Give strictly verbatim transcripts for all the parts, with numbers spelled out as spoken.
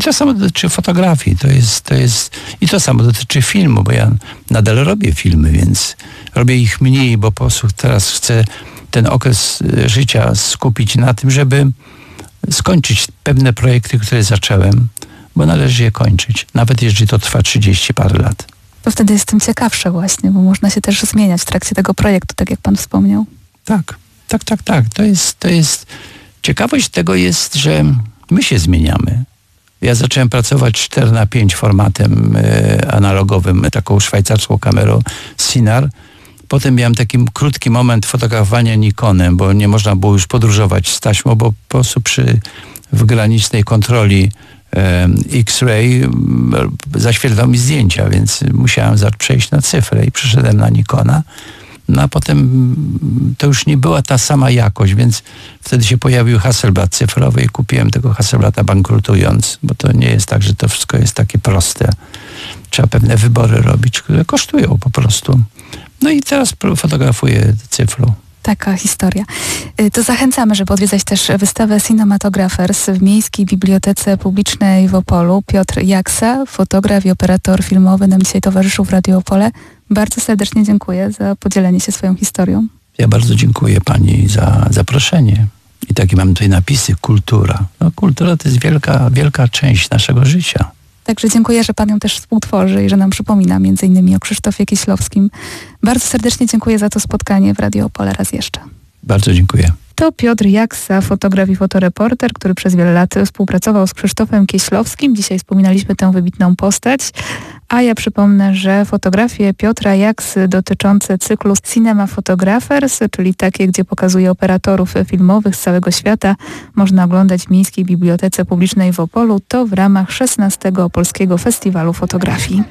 to samo dotyczy fotografii, to jest, to jest, i to samo dotyczy filmu, bo ja nadal robię filmy, więc robię ich mniej, bo po prostu teraz chcę ten okres życia skupić na tym, żeby skończyć pewne projekty, które zacząłem, bo należy je kończyć, nawet jeżeli to trwa trzydzieści parę lat. Bo wtedy jest tym ciekawsze właśnie, bo można się też zmieniać w trakcie tego projektu, tak jak pan wspomniał. Tak, tak, tak, tak. To jest, to jest, ciekawość tego jest, że my się zmieniamy. Ja zacząłem pracować cztery na pięć formatem e, analogowym, taką szwajcarską kamerą Sinar. Potem miałem taki krótki moment fotografowania Nikonem, bo nie można było już podróżować z taśmą, bo po prostu przy w granicznej kontroli e, X-ray m, zaświetlał mi zdjęcia, więc musiałem za, przejść na cyfrę i przyszedłem na Nikona. No a potem to już nie była ta sama jakość, więc wtedy się pojawił Hasselblad cyfrowy i kupiłem tego Hasselblada bankrutując, bo to nie jest tak, że to wszystko jest takie proste. Trzeba pewne wybory robić, które kosztują po prostu. No i teraz fotografuję cyfrą. Taka historia. To zachęcamy, żeby odwiedzać też wystawę Cinematographers w Miejskiej Bibliotece Publicznej w Opolu. Piotr Jaksa, fotograf i operator filmowy, nam dzisiaj towarzyszył w Radio Opole. Bardzo serdecznie dziękuję za podzielenie się swoją historią. Ja bardzo dziękuję pani za zaproszenie. I takie mam tutaj napisy, kultura. No, kultura to jest wielka, wielka część naszego życia. Także dziękuję, że pan ją też współtworzy i że nam przypomina między innymi o Krzysztofie Kieślowskim. Bardzo serdecznie dziękuję za to spotkanie w Radio Opole raz jeszcze. Bardzo dziękuję. To Piotr Jaksa, fotograf i fotoreporter, który przez wiele lat współpracował z Krzysztofem Kieślowskim. Dzisiaj wspominaliśmy tę wybitną postać. A ja przypomnę, że fotografie Piotra Jaksy dotyczące cyklu Cinematographers, czyli takie, gdzie pokazuje operatorów filmowych z całego świata, można oglądać w Miejskiej Bibliotece Publicznej w Opolu. To w ramach szesnastego Opolskiego Festiwalu Fotografii.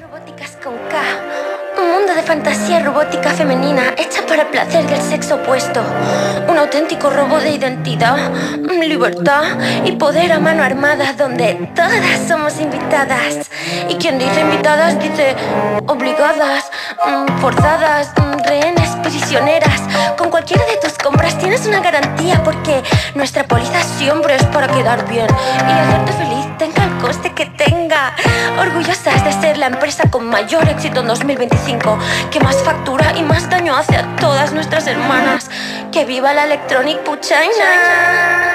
De fantasía robótica femenina hecha para el placer del sexo opuesto. Un auténtico robo de identidad, libertad y poder a mano armada donde todas somos invitadas. Y quien dice invitadas dice obligadas, forzadas, rehenes, prisioneras. Con cualquiera de tus compras tienes una garantía porque nuestra póliza siempre es para quedar bien y hacerte feliz, tenga el coste que tenga. Orgullosas de ser la empresa con mayor éxito en dos mil veinticinco, que más factura y más daño hace a todas nuestras hermanas. ¡Que viva la Electronic Puchaina!